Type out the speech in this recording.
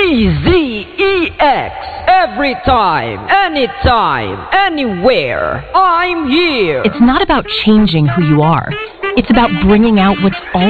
DZEX. Every time, anytime, anywhere. I'm here. It's not about changing who you are. It's about bringing out what's all